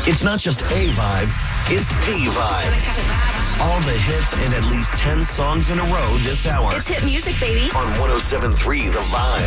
It's not just a vibe, it's the vibe. All the hits and at least 10 songs in a row this hour. It's hit music, baby. On 107.3 The Vibe.